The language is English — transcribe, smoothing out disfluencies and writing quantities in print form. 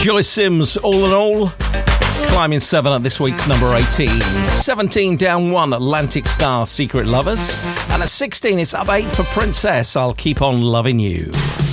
Joyce Sims, All in All, climbing 7 at this week's number 18. 17 down 1, Atlantic Star, Secret Lovers. And at 16, it's up 8 for Princess, I'll Keep On Loving You.